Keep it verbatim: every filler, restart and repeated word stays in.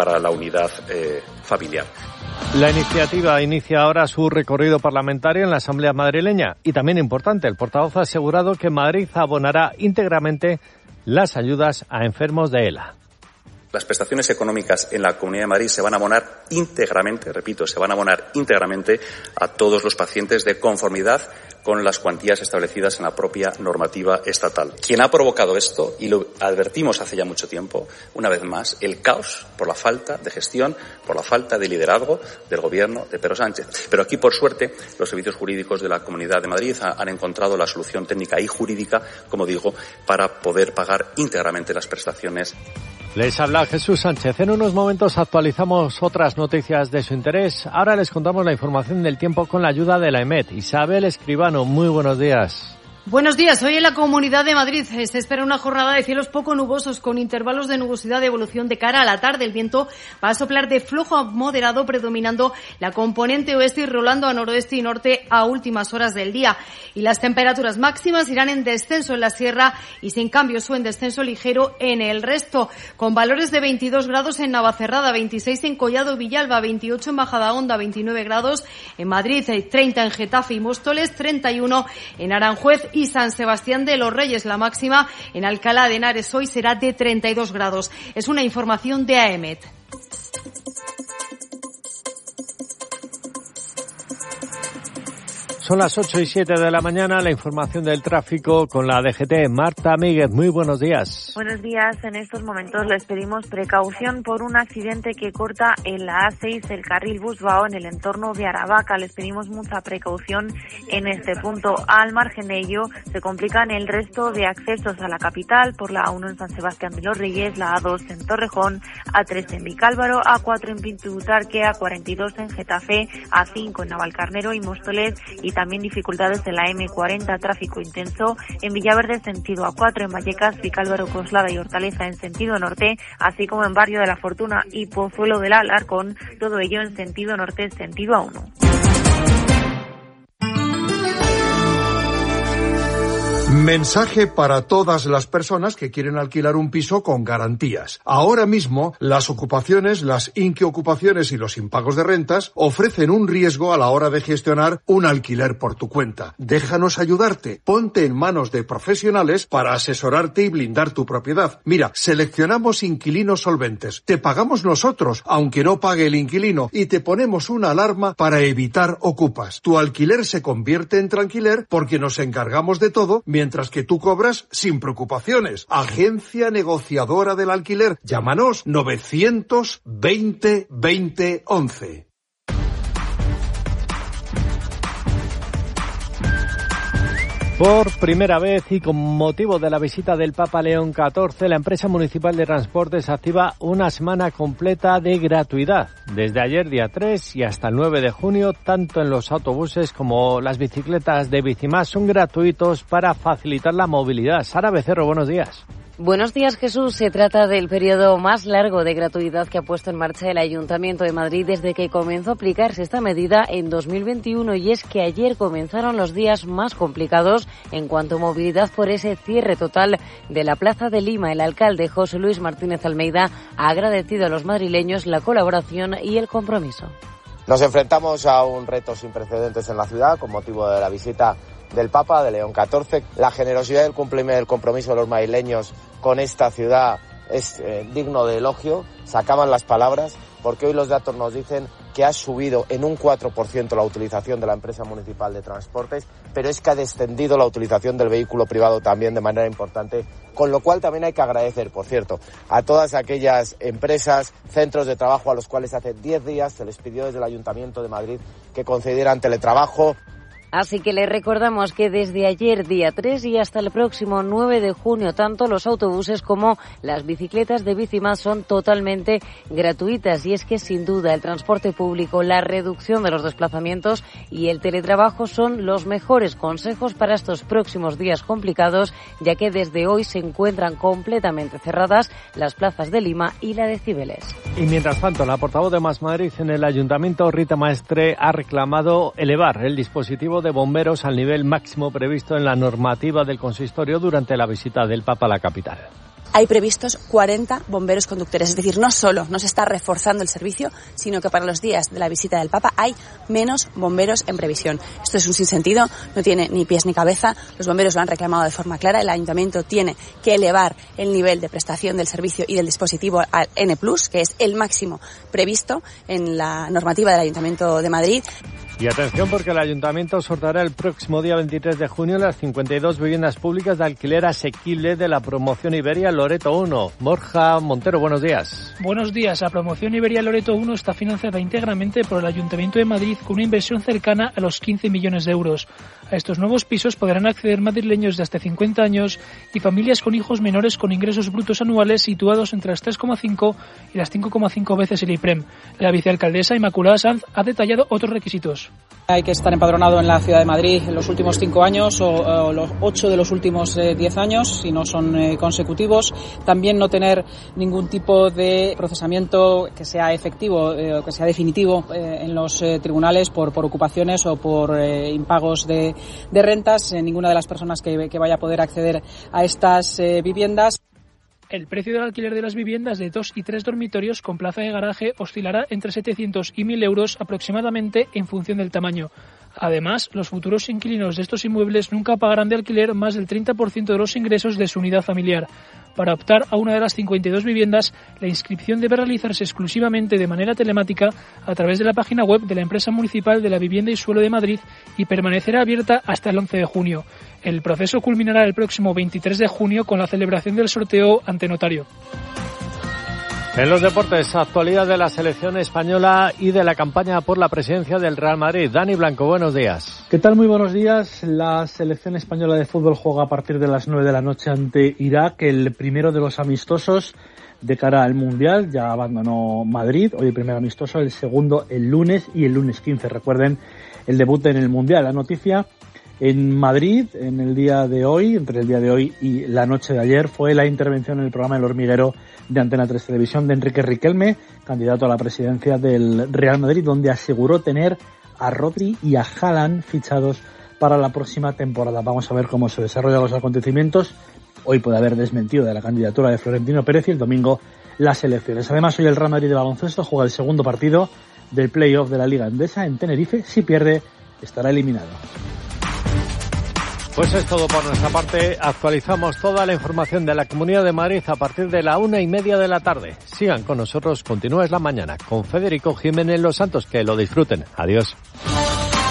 para la unidad eh, familiar. La iniciativa inicia ahora su recorrido parlamentario en la Asamblea madrileña y también importante, el portavoz ha asegurado que Madrid abonará íntegramente las ayudas a enfermos de ELA. Las prestaciones económicas en la Comunidad de Madrid se van a abonar íntegramente, repito, se van a abonar íntegramente a todos los pacientes de conformidad con las cuantías establecidas en la propia normativa estatal. Quien ha provocado esto, y lo advertimos hace ya mucho tiempo, una vez más, el caos por la falta de gestión, por la falta de liderazgo del Gobierno de Pedro Sánchez. Pero aquí, por suerte, los servicios jurídicos de la Comunidad de Madrid han encontrado la solución técnica y jurídica, como digo, para poder pagar íntegramente las prestaciones. Les habla Jesús Sánchez. En unos momentos actualizamos otras noticias de su interés. Ahora les contamos la información del tiempo con la ayuda de la EMET. Isabel Escribano, muy buenos días. Buenos días. Hoy en la Comunidad de Madrid se espera una jornada de cielos poco nubosos con intervalos de nubosidad de evolución de cara a la tarde. El viento va a soplar de flojo a moderado, predominando la componente oeste y rolando a noroeste y norte a últimas horas del día. Y las temperaturas máximas irán en descenso en la sierra y sin cambios o en descenso ligero en el resto, con valores de veintidós grados en Navacerrada, veintiséis en Collado Villalba, veintiocho en Majadahonda, veintinueve grados en Madrid, treinta en Getafe y Móstoles, treinta y uno en Aranjuez y San Sebastián de los Reyes. La máxima en Alcalá de Henares hoy será de treinta y dos grados. Es una información de A E M E T. Son las ocho y siete de la mañana, la información del tráfico con la D G T. Marta Míguez, muy buenos días. Buenos días. En estos momentos les pedimos precaución por un accidente que corta en la A seis el carril Busbao en el entorno de Aravaca. Les pedimos mucha precaución en este punto. Al margen de ello, se complican el resto de accesos a la capital por la A uno en San Sebastián de los Reyes, la A dos en Torrejón, A tres en Vicálvaro, A cuatro en Pintutarque, A cuarenta y dos en Getafe, A cinco en Navalcarnero y Móstoles, y también dificultades en la eme cuarenta, tráfico intenso en Villaverde sentido A cuatro, en Vallecas, Vicálvaro, Coslada y Hortaleza en sentido norte, así como en Barrio de la Fortuna y Pozuelo del Alarcón, todo ello en sentido norte, sentido A uno. Mensaje para todas las personas que quieren alquilar un piso con garantías. Ahora mismo, las ocupaciones, las inquiocupaciones y los impagos de rentas ofrecen un riesgo a la hora de gestionar un alquiler por tu cuenta. Déjanos ayudarte. Ponte en manos de profesionales para asesorarte y blindar tu propiedad. Mira, seleccionamos inquilinos solventes. Te pagamos nosotros, aunque no pague el inquilino, y te ponemos una alarma para evitar ocupas. Tu alquiler se convierte en tranquiler porque nos encargamos de todo, mientras que tú cobras sin preocupaciones. Agencia Negociadora del Alquiler. Llámanos novecientos veinte veinte once. Por primera vez y con motivo de la visita del Papa León catorce, la empresa municipal de transportes activa una semana completa de gratuidad. Desde ayer día tres y hasta el nueve de junio, tanto en los autobuses como las bicicletas de Bicimás son gratuitos para facilitar la movilidad. Sara Becerro, buenos días. Buenos días, Jesús. Se trata del periodo más largo de gratuidad que ha puesto en marcha el Ayuntamiento de Madrid desde que comenzó a aplicarse esta medida en dos mil veintiuno, y es que ayer comenzaron los días más complicados en cuanto a movilidad por ese cierre total de la Plaza de Lima. El alcalde José Luis Martínez Almeida ha agradecido a los madrileños la colaboración y el compromiso. Nos enfrentamos a un reto sin precedentes en la ciudad con motivo de la visita del Papa, de León catorce. La generosidad y el cumplimiento del compromiso de los madrileños con esta ciudad es eh, digno de elogio. Se acaban las palabras, porque hoy los datos nos dicen que ha subido en un cuatro por ciento la utilización de la empresa municipal de transportes, pero es que ha descendido la utilización del vehículo privado también de manera importante, con lo cual también hay que agradecer, por cierto, a todas aquellas empresas, centros de trabajo a los cuales hace diez días se les pidió desde el Ayuntamiento de Madrid que concedieran teletrabajo. Así que les recordamos que desde ayer día tres y hasta el próximo nueve de junio, tanto los autobuses como las bicicletas de Bicimás son totalmente gratuitas. Y es que sin duda el transporte público, la reducción de los desplazamientos y el teletrabajo son los mejores consejos para estos próximos días complicados, ya que desde hoy se encuentran completamente cerradas las plazas de Lima y la de Cibeles. Y mientras tanto, la portavoz de Más Madrid en el Ayuntamiento, Rita Maestre, ha reclamado elevar el dispositivo de bomberos al nivel máximo previsto en la normativa del consistorio durante la visita del Papa a la capital. hay previstos cuarenta bomberos conductores. Es decir, no solo no se está reforzando el servicio, sino que para los días de la visita del Papa hay menos bomberos en previsión. Esto es un sinsentido, no tiene ni pies ni cabeza. Los bomberos lo han reclamado de forma clara. El Ayuntamiento tiene que elevar el nivel de prestación del servicio y del dispositivo al N plus, que es el máximo previsto en la normativa del Ayuntamiento de Madrid. Y atención, porque el Ayuntamiento sorteará el próximo día veintitrés de junio las cincuenta y dos viviendas públicas de alquiler asequible de la promoción Iberia Loreto uno. Borja Montero, buenos días. Buenos días. La promoción Iberia Loreto uno está financiada íntegramente por el Ayuntamiento de Madrid con una inversión cercana a los quince millones de euros. A estos nuevos pisos podrán acceder madrileños de hasta cincuenta años y familias con hijos menores con ingresos brutos anuales situados entre las tres coma cinco y las cinco coma cinco veces el IPREM. La vicealcaldesa Inmaculada Sanz ha detallado otros requisitos. Hay que estar empadronado en la Ciudad de Madrid en los últimos cinco años o, o los ocho de los últimos eh, diez años, si no son eh, consecutivos. También no tener ningún tipo de procesamiento que sea efectivo eh, o que sea definitivo eh, en los eh, tribunales por, por ocupaciones o por eh, impagos de, de rentas. Eh, ninguna de las personas que, que vaya a poder acceder a estas eh, viviendas. El precio del alquiler de las viviendas de dos y tres dormitorios con plaza de garaje oscilará entre setecientos y mil euros aproximadamente en función del tamaño. Además, los futuros inquilinos de estos inmuebles nunca pagarán de alquiler más del treinta por ciento de los ingresos de su unidad familiar. Para optar a una de las cincuenta y dos viviendas, la inscripción debe realizarse exclusivamente de manera telemática a través de la página web de la Empresa Municipal de la Vivienda y Suelo de Madrid y permanecerá abierta hasta el once de junio. El proceso culminará el próximo veintitrés de junio con la celebración del sorteo ante notario. En los deportes, actualidad de la selección española y de la campaña por la presidencia del Real Madrid. Dani Blanco, buenos días. ¿Qué tal? Muy buenos días. La selección española de fútbol juega a partir de las nueve de la noche ante Irak, el primero de los amistosos de cara al Mundial. Ya abandonó Madrid, hoy el primer amistoso, el segundo el lunes y el lunes quince. Recuerden el debut en el Mundial. La noticia en Madrid, en el día de hoy, entre el día de hoy y la noche de ayer, fue la intervención en el programa El Hormiguero de Antena tres Televisión de Enrique Riquelme, candidato a la presidencia del Real Madrid, donde aseguró tener a Rodri y a Haaland fichados para la próxima temporada. Vamos a ver cómo se desarrollan los acontecimientos. Hoy puede haber desmentido de la candidatura de Florentino Pérez y el domingo las elecciones. Además, hoy el Real Madrid de baloncesto juega el segundo partido del play-off de la Liga Endesa en Tenerife. Si pierde, estará eliminado. Pues es todo por nuestra parte. Actualizamos toda la información de la Comunidad de Madrid a partir de la una y media de la tarde. Sigan con nosotros, continúa la mañana con Federico Jiménez Los Santos. Que lo disfruten. Adiós.